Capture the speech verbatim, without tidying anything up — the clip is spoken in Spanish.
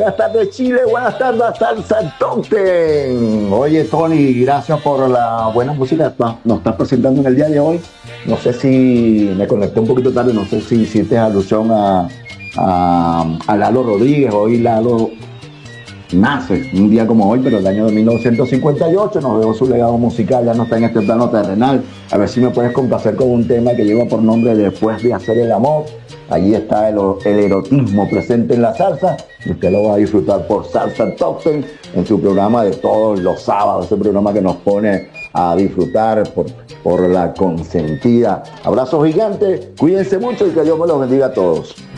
Buenas tardes, Chile. Buenas tardes, Salsa Totem. Oye, Tony, gracias por la buena música que nos estás presentando en el día de hoy. No sé si me conecté un poquito tarde, no sé si hiciste alusión a, a, a Lalo Rodríguez. Hoy Lalo nace un día como hoy, pero el año de mil novecientos cincuenta y ocho nos dejó su legado musical, ya no está en este plano terrenal. A ver si me puedes complacer con un tema que lleva por nombre Después de hacer el amor. Allí está el, el erotismo presente en la salsa y usted lo va a disfrutar por Salsa Top Ten en su programa de todos los sábados, ese programa que nos pone a disfrutar por, por la consentida. Abrazo gigante, cuídense mucho y que Dios me los bendiga a todos.